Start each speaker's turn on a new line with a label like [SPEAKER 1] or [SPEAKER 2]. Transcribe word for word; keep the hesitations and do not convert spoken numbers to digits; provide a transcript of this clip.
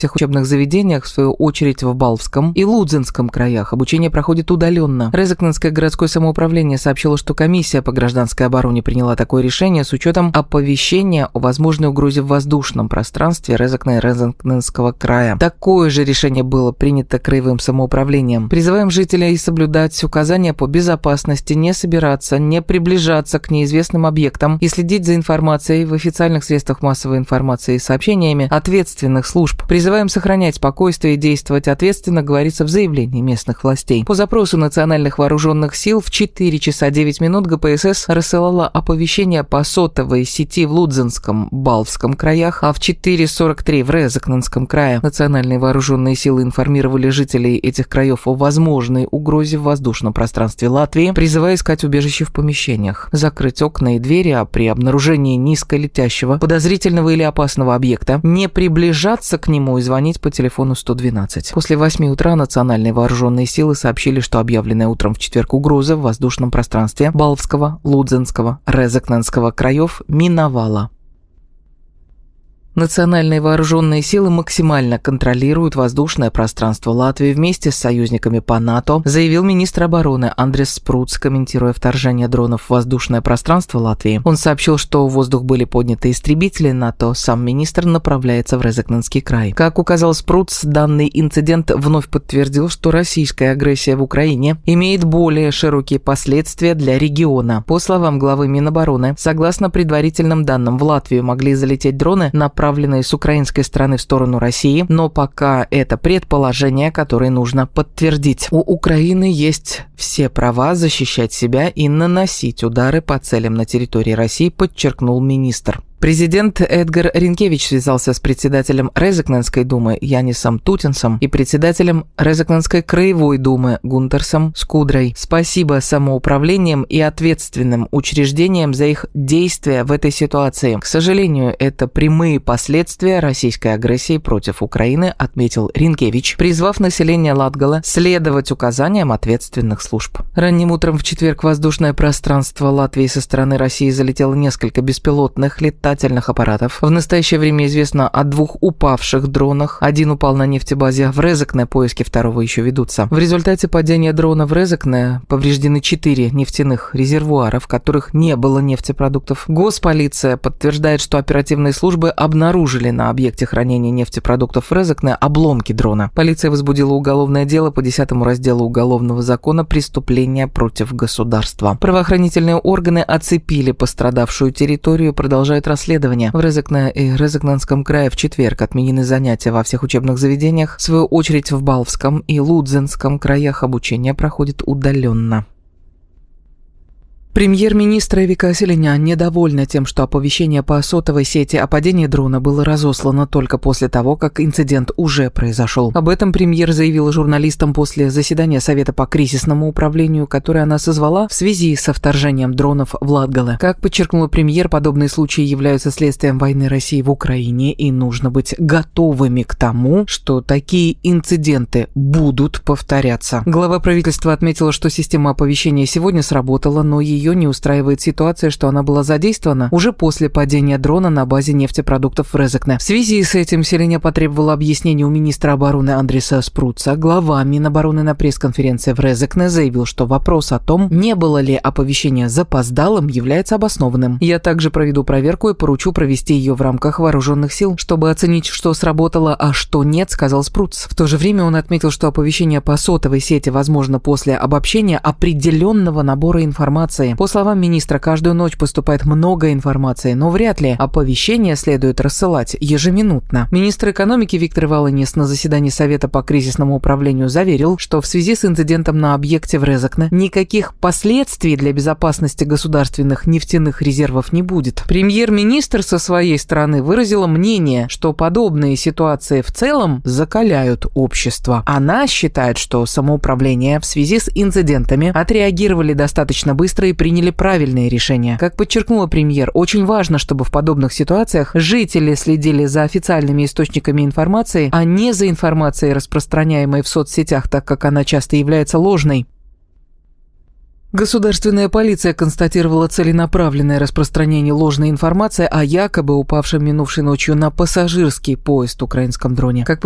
[SPEAKER 1] всех учебных заведениях, в свою очередь в Балвском и Лудзенском краях, обучение проходит удаленно. Резекненское городское самоуправление сообщило, что комиссия по гражданской обороне приняла такое решение с учетом оповещения о возможной угрозе в воздушном пространстве Резекне и Резекненского края. Такое же решение было принято краевым самоуправлением. Призываем жителей соблюдать указания по безопасности, не собираться, не приближаться к неизвестным объектам и следить за информацией в официальных средствах массовой информации и сообщениями ответственных служб. Призываем сохранять спокойствие и действовать ответственно, говорится в заявлении местных властей. По запросу национальных вооруженных сил в четыре часа девять минут ГПСС рассылала оповещение по сотовой сети в Лудзенском, Балвском краях, а в четыре сорок три в Резекненском крае. Национальные вооруженные силы информировали жителей этих краев о возможной угрозе в воздушном пространстве Латвии, призывая искать убежище в помещениях, закрыть окна и двери, а при обнаружении низколетящего, подозрительного или опасного объекта не приближаться к нему и звонить по телефону сто двенадцать. После восьми утра национальные вооруженные силы сообщили, что объявленная утром в четверг угроза в воздушном пространстве Балвского, Лудзенского, Резекненского краев миновала. Национальные вооруженные силы максимально контролируют воздушное пространство Латвии вместе с союзниками по НАТО, заявил министр обороны Андрис Спруц, комментируя вторжение дронов в воздушное пространство Латвии. Он сообщил, что в воздух были подняты истребители НАТО, сам министр направляется в Резекненский край. Как указал Спруц, данный инцидент вновь подтвердил, что российская агрессия в Украине имеет более широкие последствия для региона. По словам главы Минобороны, согласно предварительным данным, в Латвию могли залететь дроны, направленные направленные с украинской стороны в сторону России, но пока это предположение, которое нужно подтвердить. У Украины есть все права защищать себя и наносить удары по целям на территории России, подчеркнул министр. Президент Эдгар Ринкевич связался с председателем Резекненской думы Янисом Тутинсом и председателем Резекненской краевой думы Гунтерсом Скудрой. Спасибо самоуправлениям и ответственным учреждениям за их действия в этой ситуации. К сожалению, это прямые последствия российской агрессии против Украины, отметил Ринкевич, призвав население Латгала следовать указаниям ответственных служб. Ранним утром в четверг в воздушное пространство Латвии со стороны России залетело несколько беспилотных летательных аппаратов. В настоящее время известно о двух упавших дронах. Один упал на нефтебазе в Резекне, поиски второго еще ведутся. В результате падения дрона в Резекне повреждены четыре нефтяных резервуара, в которых не было нефтепродуктов. Госполиция подтверждает, что оперативные службы обнаружили на объекте хранения нефтепродуктов в Резекне обломки дрона. Полиция возбудила уголовное дело по десятому разделу Уголовного закона «Преступления против государства». Правоохранительные органы оцепили пострадавшую территорию и продолжают расследование. В Резекне и Резекненском крае в четверг отменены занятия во всех учебных заведениях. В свою очередь в Балвском и Лудзенском краях обучение проходит удаленно. Премьер-министр Вика Селиня недовольна тем, что оповещение по сотовой сети о падении дрона было разослано только после того, как инцидент уже произошел. Об этом премьер заявила журналистам после заседания Совета по кризисному управлению, которое она созвала в связи со вторжением дронов в Латгале. Как подчеркнула премьер, подобные случаи являются следствием войны России в Украине, и нужно быть готовыми к тому, что такие инциденты будут повторяться. Глава правительства отметила, что система оповещения сегодня сработала, но ее Ее не устраивает ситуация, что она была задействована уже после падения дрона на базе нефтепродуктов в Резекне. В связи с этим Селиня потребовала объяснений у министра обороны Андриса Спруца. Глава Минобороны на пресс-конференции в Резекне заявил, что вопрос о том, не было ли оповещение запоздалым, является обоснованным. «Я также проведу проверку и поручу провести ее в рамках вооруженных сил, чтобы оценить, что сработало, а что нет», — сказал Спруц. В то же время он отметил, что оповещение по сотовой сети возможно после обобщения определенного набора информации. По словам министра, каждую ночь поступает много информации, но вряд ли оповещения следует рассылать ежеминутно. Министр экономики Виктор Валанис на заседании Совета по кризисному управлению заверил, что в связи с инцидентом на объекте в Резекне никаких последствий для безопасности государственных нефтяных резервов не будет. Премьер-министр со своей стороны выразила мнение, что подобные ситуации в целом закаляют общество. Она считает, что самоуправление в связи с инцидентами отреагировали достаточно быстро и приняли правильные решения. Как подчеркнула премьер, очень важно, чтобы в подобных ситуациях жители следили за официальными источниками информации, а не за информацией, распространяемой в соцсетях, так как она часто является ложной. Государственная полиция констатировала целенаправленное распространение ложной информации о якобы упавшем минувшей ночью на пассажирский поезд украинском дроне. Как